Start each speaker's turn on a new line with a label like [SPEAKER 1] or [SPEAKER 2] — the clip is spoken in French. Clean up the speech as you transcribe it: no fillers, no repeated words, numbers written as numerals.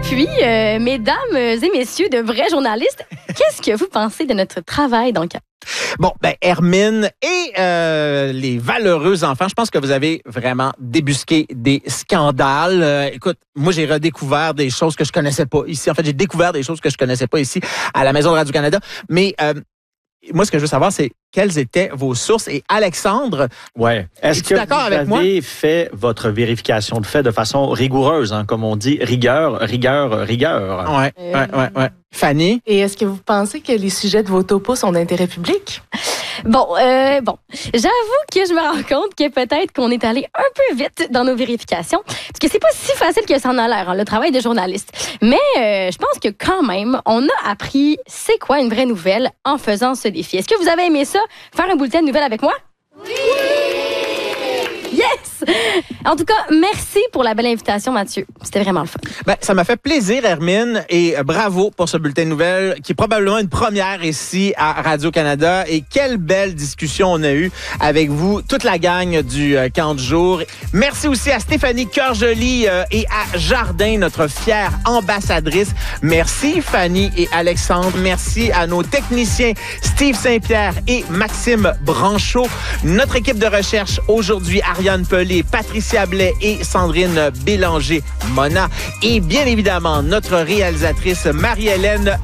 [SPEAKER 1] Puis, mesdames et messieurs de vrais journalistes, qu'est-ce que vous pensez de notre travail d'enquête?
[SPEAKER 2] Bon, Hermine et les valeureux enfants, je pense que vous avez vraiment débusqué des scandales. Écoute, moi, j'ai redécouvert des choses que je connaissais pas ici. En fait, j'ai découvert des choses que je connaissais pas ici à la Maison de Radio-Canada. Mais moi, ce que je veux savoir, c'est quelles étaient vos sources. Et Alexandre,
[SPEAKER 3] ouais. Est-ce que vous avez fait votre vérification de fait de façon rigoureuse, hein, comme on dit, rigueur?
[SPEAKER 2] Ouais. Fanny?
[SPEAKER 4] Et est-ce que vous pensez que les sujets de vos topos sont d'intérêt public?
[SPEAKER 1] Bon, j'avoue que je me rends compte que peut-être qu'on est allé un peu vite dans nos vérifications, parce que c'est pas si facile que ça en a l'air, hein, le travail de journaliste. Mais je pense que quand même, on a appris c'est quoi une vraie nouvelle en faisant ce défi. Est-ce que vous avez aimé ça, faire un bulletin de nouvelles avec moi? Oui! Yes! En tout cas, merci pour la belle invitation, Mathieu. C'était vraiment le fun.
[SPEAKER 2] Ça m'a fait plaisir, Hermine, et bravo pour ce bulletin de nouvelles qui est probablement une première ici à Radio-Canada. Et quelle belle discussion on a eue avec vous, toute la gang du Camp de jour. Merci aussi à Stéphanie Cœurjoli et à Jardin, notre fière ambassadrice. Merci, Fanny et Alexandre. Merci à nos techniciens Steve Saint-Pierre et Maxime Branchot. Notre équipe de recherche aujourd'hui, Ariane Pelé, Patricia Blais et Sandrine Bélanger-Mona. Et bien évidemment, notre réalisatrice Marie-Hélène